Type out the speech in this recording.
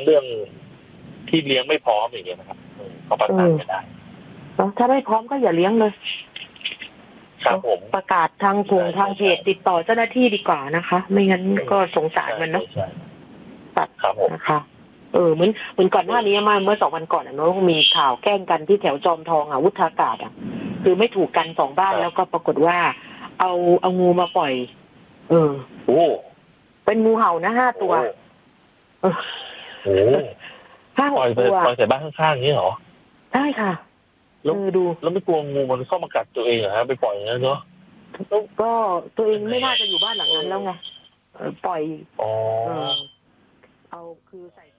เรื่องที่เลี้ยงไม่พร้อมอย่างเงี้ยนะครับเขาประสานกันได้ถ้าไม่พร้อมก็อย่าเลี้ยงเลยครับผมประกาศทางทางเพจติดต่อเจ้าหน้าที่ดีกว่านะคะไม่งั้นก็สงสารมันเนาะตัดนะคะเหมือนก่อนหน้านี้มาเมื่อ2 วันก่อนเนาะมีข่าวแกล้งกันที่แถวจอมทองวุฒากาศคือไม่ถูกกัน2 บ้านแล้วก็ปรากฏว่าเอางูมาปล่อยโอ้เป็นงูเห่านะ5 ตัวโอ้5-6 ตัวปล่อยใส่บ้านข้างๆนี้เหรอใช่ค่ะดูแล้วไม่กลัวงูมันเข้ามากัดตัวเองเหรอฮะไปปล่อยอย่างนั้นเนาะก็ตัวเองไม่น่าจะอยู่บ้านหลังนั้นแล้วไงปล่อยเอาคือใส่